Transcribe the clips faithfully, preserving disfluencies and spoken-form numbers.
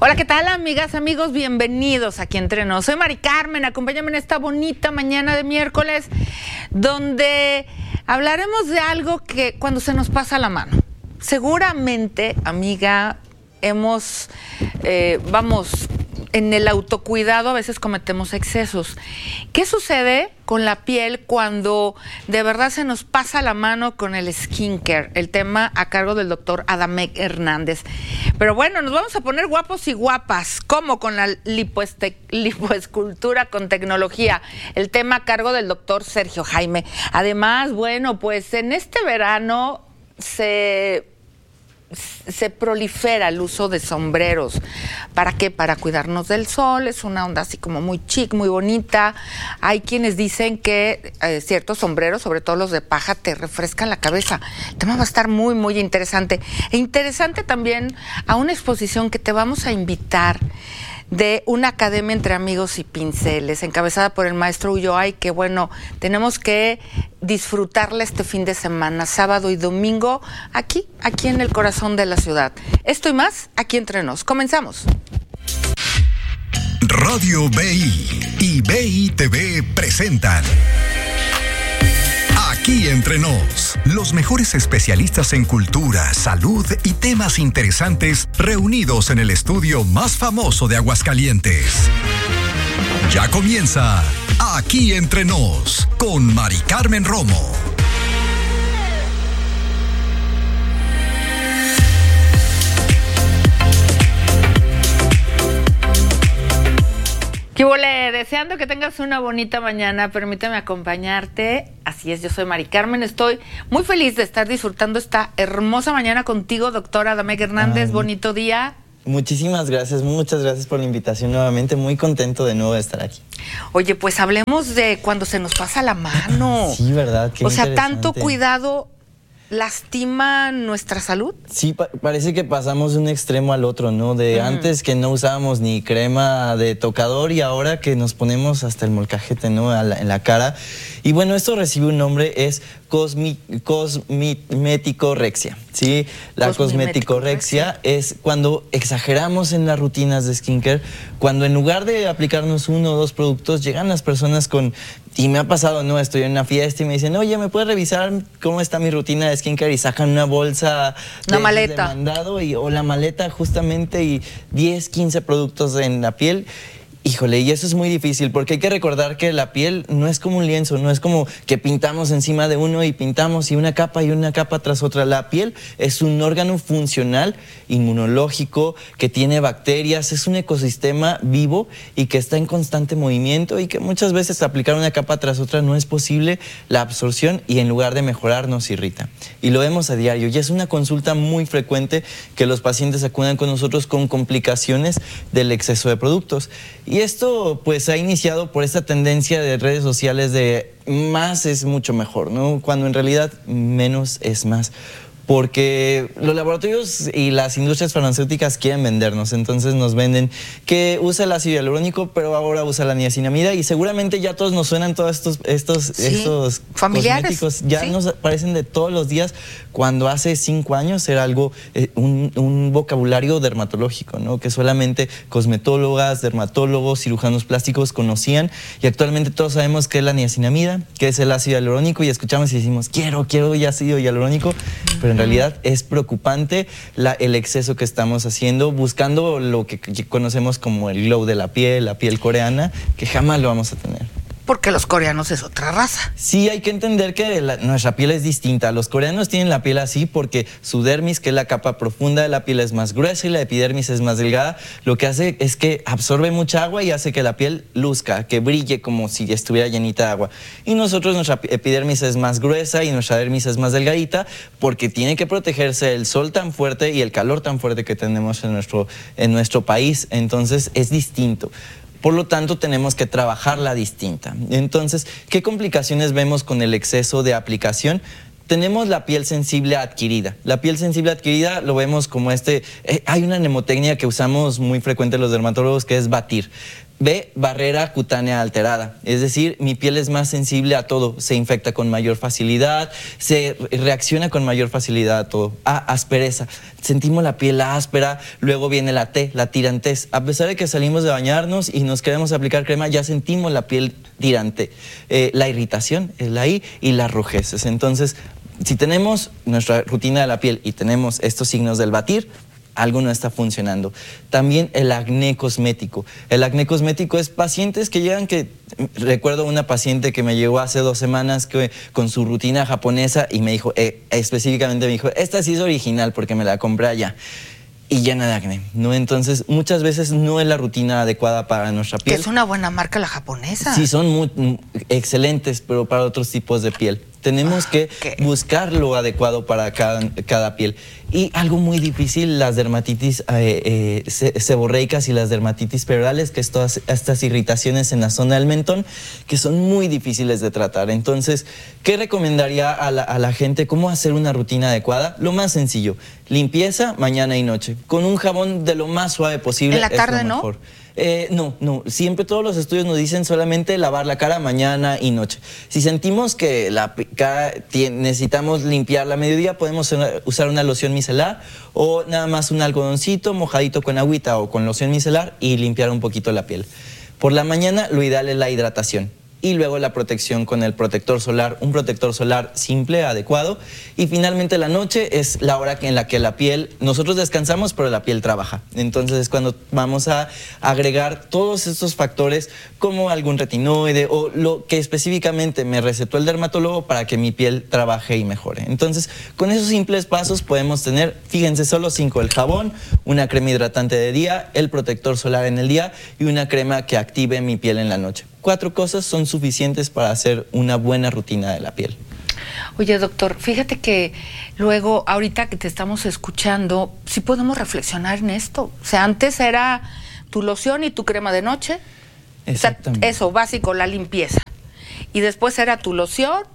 Hola, ¿qué tal, amigas, amigos? Bienvenidos aquí Entre Nos. Soy Mari Carmen, acompáñame en esta bonita mañana de miércoles, donde hablaremos de algo que cuando se nos pasa la mano. Seguramente, amiga, hemos, eh, vamos, en el autocuidado a veces cometemos excesos. ¿Qué sucede con la piel cuando de verdad se nos pasa la mano con el skincare? El tema a cargo del doctor Adamek Hernández. Pero bueno, nos vamos a poner guapos y guapas. ¿Cómo? Con la lipoeste- lipoescultura con tecnología. El tema a cargo del doctor Sergio Jaime. Además, bueno, pues en este verano se... se prolifera el uso de sombreros. ¿Para qué? Para cuidarnos del sol. Es una onda así como muy chic, muy bonita. Hay quienes dicen que eh, ciertos sombreros, sobre todo los de paja, te refrescan la cabeza. El tema va a estar muy, muy interesante. E interesante también a una exposición que te vamos a invitar de una academia entre amigos y pinceles, encabezada por el maestro Ulloa, y que bueno, tenemos que disfrutarla este fin de semana, sábado y domingo, aquí, aquí en el corazón de la ciudad. Esto y más, aquí Entre Nos. Comenzamos. Radio B I y B I T V presentan Aquí Entre Nos, los mejores especialistas en cultura, salud y temas interesantes reunidos en el estudio más famoso de Aguascalientes. Ya comienza Aquí Entre Nos con Mari Carmen Romo. ¿Qué huele? Deseando que tengas una bonita mañana, permíteme acompañarte. Así es, yo soy Mari Carmen, estoy muy feliz de estar disfrutando esta hermosa mañana contigo, doctora Adamek Hernández. Ay, bonito día. Muchísimas gracias, muchas gracias por la invitación nuevamente, muy contento de nuevo de estar aquí. Oye, pues hablemos de cuando se nos pasa la mano. Sí, ¿verdad? Qué o sea, tanto cuidado lastima nuestra salud. Sí, pa- parece que pasamos de un extremo al otro, ¿no? De uh-huh. Antes que no usábamos ni crema de tocador y ahora que nos ponemos hasta el molcajete, ¿no? A la, en la cara. Y bueno, esto recibe un nombre, es cosmi- cosmeticorexia, ¿sí? La cosmeticorexia es cuando exageramos en las rutinas de skincare, cuando en lugar de aplicarnos uno o dos productos, llegan las personas con... Y me ha pasado, ¿no? Estoy en una fiesta y me dicen, oye, ¿me puedes revisar cómo está mi rutina de skincare? Y sacan una bolsa una de, maleta. de mandado y, o la maleta justamente y diez, quince productos en la piel. Híjole, y eso es muy difícil porque hay que recordar que la piel no es como un lienzo, no es como que pintamos encima de uno y pintamos y una capa y una capa tras otra. La piel es un órgano funcional, inmunológico, que tiene bacterias, es un ecosistema vivo y que está en constante movimiento y que muchas veces aplicar una capa tras otra no es posible la absorción y en lugar de mejorar nos irrita. Y lo vemos a diario y es una consulta muy frecuente que los pacientes acudan con nosotros con complicaciones del exceso de productos. Y esto pues ha iniciado por esta tendencia de redes sociales de más es mucho mejor, ¿no? Cuando en realidad menos es más. Porque los laboratorios y las industrias farmacéuticas quieren vendernos, entonces nos venden que usa el ácido hialurónico, pero ahora usa la niacinamida y seguramente ya todos nos suenan todos estos, estos, sí, estos familiares, cosméticos, ya ¿sí? Nos aparecen de todos los días, cuando hace cinco años era algo, eh, un, un vocabulario dermatológico, ¿no? Que solamente cosmetólogas, dermatólogos, cirujanos plásticos conocían y actualmente todos sabemos qué es la niacinamida, qué es el ácido hialurónico y escuchamos y decimos, quiero, quiero ya ácido hialurónico, pero en realidad es preocupante la, el exceso que estamos haciendo, buscando lo que conocemos como el glow de la piel, la piel coreana, que jamás lo vamos a tener. Porque los coreanos es otra raza. Sí, hay que entender que la, nuestra piel es distinta. Los coreanos tienen la piel así porque su dermis, que es la capa profunda de la piel, es más gruesa y la epidermis es más delgada. Lo que hace es que absorbe mucha agua y hace que la piel luzca, que brille como si estuviera llenita de agua. Y nosotros, nuestra epidermis es más gruesa y nuestra dermis es más delgadita porque tiene que protegerse del sol tan fuerte y el calor tan fuerte que tenemos en nuestro, en nuestro país. Entonces es distinto. Por lo tanto, tenemos que trabajarla distinta. Entonces, ¿qué complicaciones vemos con el exceso de aplicación? Tenemos la piel sensible adquirida. La piel sensible adquirida lo vemos como este... Eh, hay una mnemotecnia que usamos muy frecuente los dermatólogos que es batir. B, barrera cutánea alterada, es decir, mi piel es más sensible a todo, se infecta con mayor facilidad, se reacciona con mayor facilidad a todo. A, aspereza, sentimos la piel áspera, luego viene la T, la tirantez. A pesar de que salimos de bañarnos y nos queremos aplicar crema, ya sentimos la piel tirante. Eh, la irritación es la I y las rojeces. Entonces, si tenemos nuestra rutina de la piel y tenemos estos signos del batir, algo no está funcionando. También el acné cosmético. El acné cosmético es pacientes que llegan que... Recuerdo una paciente que me llegó hace dos semanas que, con su rutina japonesa y me dijo, eh, específicamente me dijo, esta sí es original porque me la compré allá. Y llena de acné, ¿no? Entonces, muchas veces no es la rutina adecuada para nuestra piel. Que es una buena marca la japonesa. Sí, son muy, excelentes, pero para otros tipos de piel. Tenemos que okay. buscar lo adecuado para cada, cada piel. Y algo muy difícil, las dermatitis eh, eh, seborreicas y las dermatitis perorales, que es todas estas irritaciones en la zona del mentón, que son muy difíciles de tratar. Entonces, ¿qué recomendaría a la, a la gente? ¿Cómo hacer una rutina adecuada? Lo más sencillo, limpieza mañana y noche, con un jabón de lo más suave posible. ¿En la tarde es lo mejor. ¿No? Eh, no, no, siempre todos los estudios nos dicen solamente lavar la cara mañana y noche. Si sentimos que la cara necesitamos limpiarla a mediodía, podemos usar una loción micelar o nada más un algodoncito mojadito con agüita o con loción micelar y limpiar un poquito la piel. Por la mañana lo ideal es la hidratación y luego la protección con el protector solar, un protector solar simple, adecuado. Y finalmente la noche es la hora en la que la piel, nosotros descansamos, pero la piel trabaja. Entonces es cuando vamos a agregar todos estos factores como algún retinoide o lo que específicamente me recetó el dermatólogo para que mi piel trabaje y mejore. Entonces, con esos simples pasos podemos tener, fíjense, solo cinco: el jabón, una crema hidratante de día, el protector solar en el día y una crema que active mi piel en la noche. Cuatro cosas son suficientes para hacer una buena rutina de la piel. Oye, doctor, fíjate que luego, ahorita que te estamos escuchando, sí podemos reflexionar en esto. O sea, antes era tu loción y tu crema de noche. Exactamente. O sea, eso, básico, la limpieza. Y después era tu loción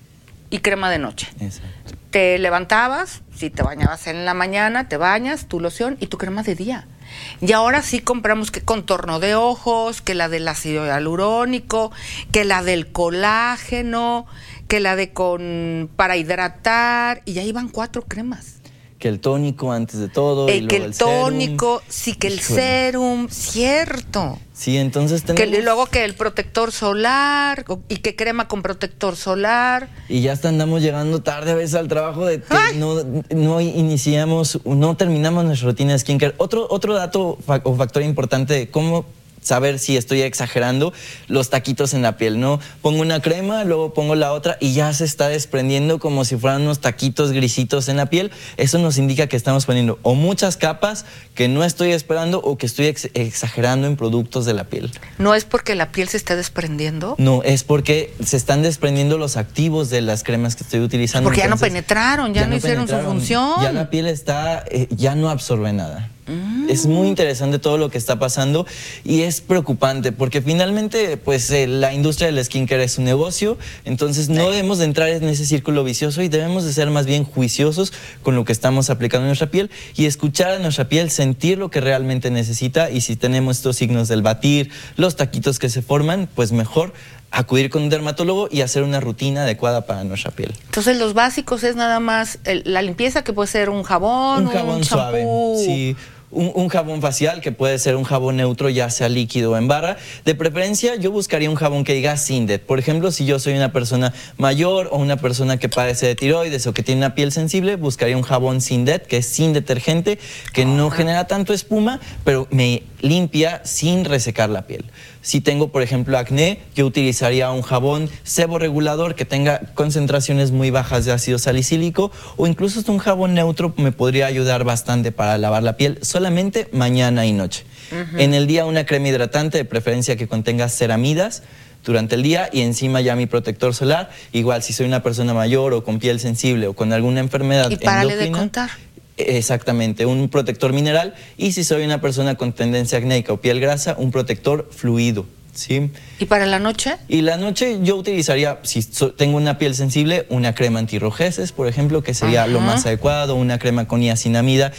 y crema de noche. Exacto. Te levantabas, si te bañabas en la mañana, te bañas, tu loción y tu crema de día. Y ahora sí compramos que contorno de ojos, que la del ácido hialurónico, que la del colágeno, que la de con para hidratar, y ya iban cuatro cremas. Que el tónico antes de todo. Eh, y luego que el, el tónico, serum. sí, que el Híjole. serum, cierto. Sí, entonces tenemos... Que luego que el protector solar, y que crema con protector solar. Y ya hasta andamos llegando tarde a veces al trabajo de que no, no iniciamos, no terminamos nuestra rutina de skincare. Otro, otro dato o factor importante de cómo saber si estoy exagerando, los taquitos en la piel, ¿no? Pongo una crema, luego pongo la otra y ya se está desprendiendo como si fueran unos taquitos grisitos en la piel. Eso nos indica que estamos poniendo o muchas capas que no estoy esperando o que estoy ex exagerando en productos de la piel. ¿No es porque la piel se esté desprendiendo? No, es porque se están desprendiendo los activos de las cremas que estoy utilizando. Porque Entonces, ya no penetraron, ya, ya no, no hicieron penetraron, su función. Ya la piel está, eh, ya no absorbe nada. Mm. Es muy interesante todo lo que está pasando y es preocupante porque finalmente pues eh, la industria del skincare es un negocio, entonces no debemos de entrar en ese círculo vicioso y debemos de ser más bien juiciosos con lo que estamos aplicando en nuestra piel y escuchar a nuestra piel, sentir lo que realmente necesita, y si tenemos estos signos del batir, los taquitos que se forman, pues mejor acudir con un dermatólogo y hacer una rutina adecuada para nuestra piel. Entonces los básicos es nada más el, la limpieza, que puede ser un jabón, un jabón un suave, champú. Sí. Un, un jabón facial que puede ser un jabón neutro, ya sea líquido o en barra. De preferencia yo buscaría un jabón que diga Sindet. Por ejemplo, si yo soy una persona mayor o una persona que padece de tiroides o que tiene una piel sensible, buscaría un jabón Sindet, que es sin detergente, que no genera tanto espuma, pero me limpia sin resecar la piel. Si tengo, por ejemplo, acné, yo utilizaría un jabón seborregulador que tenga concentraciones muy bajas de ácido salicílico, o incluso un jabón neutro me podría ayudar bastante para lavar la piel solamente mañana y noche. Uh-huh. En el día una crema hidratante, de preferencia que contenga ceramidas durante el día, y encima ya mi protector solar. Igual si soy una persona mayor o con piel sensible o con alguna enfermedad y párale endocrina, de contar. Exactamente, un protector mineral, y si soy una persona con tendencia acnéica o piel grasa, un protector fluido, ¿sí? ¿Y para la noche? Y la noche yo utilizaría, si so, tengo una piel sensible, una crema antirrojeces, por ejemplo, que sería Ajá. lo más adecuado, una crema con niacinamida.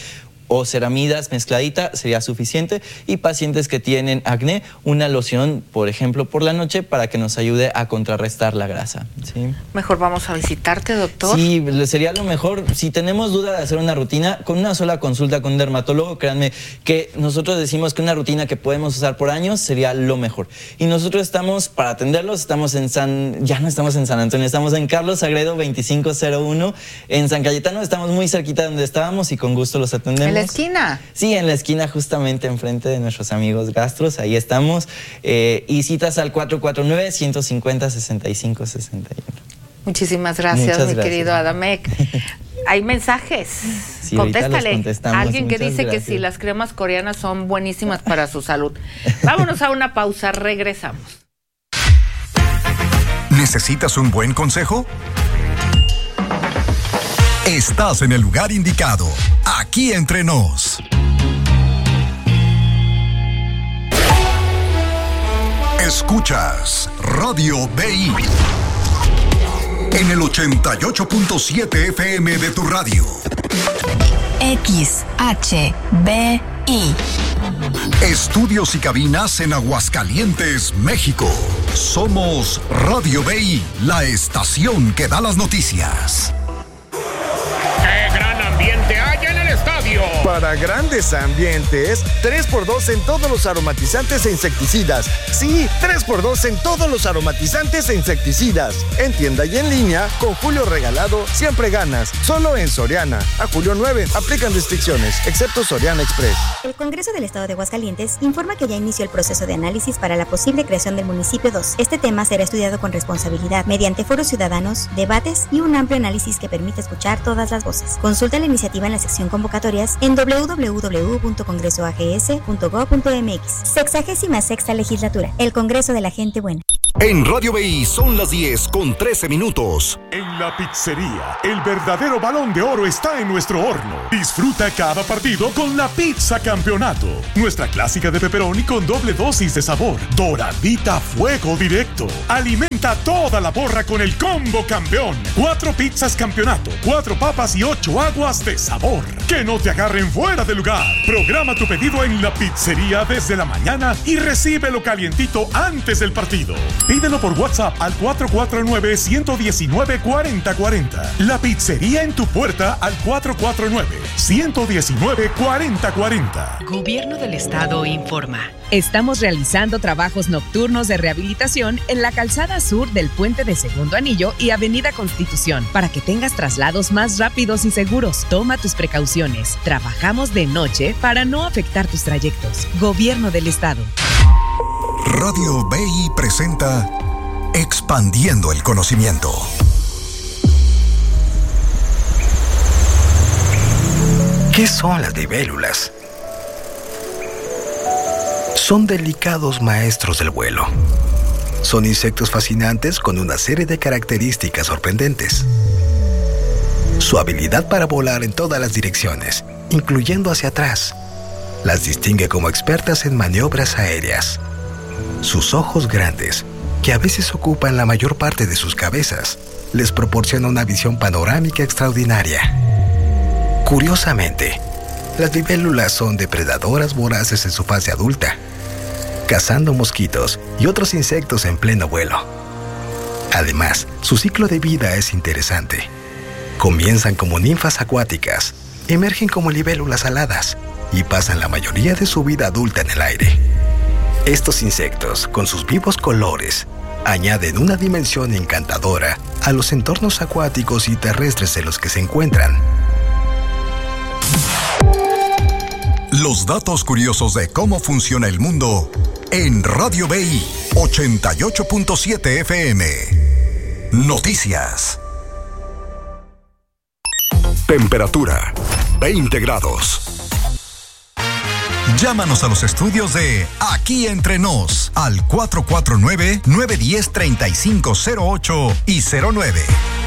o ceramidas mezcladita sería suficiente. Y pacientes que tienen acné, una loción, por ejemplo, por la noche para que nos ayude a contrarrestar la grasa. ¿Sí? Mejor vamos a visitarte, doctor. Sí, sería lo mejor. Si tenemos duda de hacer una rutina, con una sola consulta con un dermatólogo, créanme que nosotros decimos que una rutina que podemos usar por años sería lo mejor. Y nosotros estamos, para atenderlos, estamos en San... Ya no estamos en San Antonio, estamos en Carlos Sagredo veinticinco cero uno, en San Cayetano. Estamos muy cerquita de donde estábamos y con gusto los atendemos. ¿En la esquina? Sí, en la esquina, justamente enfrente de nuestros amigos gastros, ahí estamos. Eh, y citas al cuatro cuatro nueve, uno cinco cero, seis cinco seis uno. Muchísimas gracias, Muchas mi gracias. querido Adamek. Hay mensajes. Sí, ahorita los Contéstale. contestamos. Alguien que Muchas dice gracias. que si las cremas coreanas son buenísimas para su salud. Vámonos a una pausa, regresamos. ¿Necesitas un buen consejo? Estás en el lugar indicado. Aquí entre nos. Escuchas Radio B I en el ochenta y ocho punto siete F M de tu radio. X H B I. Estudios y cabinas en Aguascalientes, México. Somos Radio B I, la estación que da las noticias. ¡Qué gran ambiente hay en el estadio! Para grandes ambientes, tres por dos en todos los aromatizantes e insecticidas. Sí, tres por dos en todos los aromatizantes e insecticidas. En tienda y en línea, con Julio regalado, siempre ganas. Solo en Soriana. A julio nueve, aplican restricciones, excepto Soriana Express. El Congreso del Estado de Aguascalientes informa que ya inició el proceso de análisis para la posible creación del municipio dos. Este tema será estudiado con responsabilidad, mediante foros ciudadanos, debates y un amplio análisis que permite escuchar todas las voces. Consulta la iniciativa en la sección convocatorias en doble u doble u doble u punto congreso a g s punto gob punto m x. Sexagésima sexta legislatura. El Congreso de la Gente Buena. En Radio B I son las diez con trece minutos. En la pizzería, el verdadero Balón de Oro está en nuestro horno. Disfruta cada partido con la pizza campeonato. Nuestra clásica de pepperoni con doble dosis de sabor. Doradita a fuego directo. Alimenta toda la porra con el combo campeón. Cuatro pizzas campeonato, cuatro papas y ocho aguas de sabor. Que no te agarren fuera de lugar. Programa tu pedido en la pizzería desde la mañana y recíbelo calientito antes del partido. Pídelo por WhatsApp al cuatro cuatro nueve, uno uno nueve, cuatro cero cuatro cero. La pizzería en tu puerta al cuatro cuatro nueve, uno uno nueve, cuatro cero cuatro cero. Gobierno del Estado informa. Estamos realizando trabajos nocturnos de rehabilitación en la calzada sur del Puente de Segundo Anillo y Avenida Constitución para que tengas traslados más rápidos y seguros. Toma tus precauciones. Trabajamos de noche para no afectar tus trayectos. Gobierno del Estado. Radio B I presenta Expandiendo el Conocimiento. ¿Qué son las libélulas? Son delicados maestros del vuelo. Son insectos fascinantes con una serie de características sorprendentes. Su habilidad para volar en todas las direcciones, incluyendo hacia atrás, las distingue como expertas en maniobras aéreas. Sus ojos grandes, que a veces ocupan la mayor parte de sus cabezas, les proporciona una visión panorámica extraordinaria. Curiosamente, las libélulas son depredadoras voraces en su fase adulta, cazando mosquitos y otros insectos en pleno vuelo. Además, su ciclo de vida es interesante. Comienzan como ninfas acuáticas, emergen como libélulas aladas y pasan la mayoría de su vida adulta en el aire. Estos insectos, con sus vivos colores, añaden una dimensión encantadora a los entornos acuáticos y terrestres en los que se encuentran. Los datos curiosos de cómo funciona el mundo en Radio B I ochenta y ocho punto siete F M. Noticias. Temperatura veinte grados. Llámanos a los estudios de Aquí Entre Nos al cuatro cuatro nueve, nueve uno cero, tres cinco cero ocho y cero nueve.